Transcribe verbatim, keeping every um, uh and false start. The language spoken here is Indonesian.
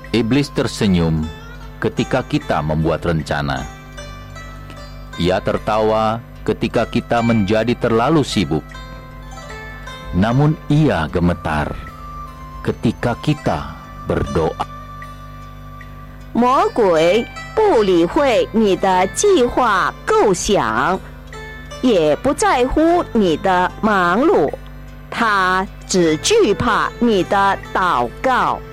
Iblis tersenyum ketika kita membuat rencana. Ia tertawa ketika kita menjadi terlalu sibuk. Namun ia gemetar ketika kita berdoa. 魔鬼不理会你的计划构想，也不在乎你的忙碌，他只惧怕你的祷告。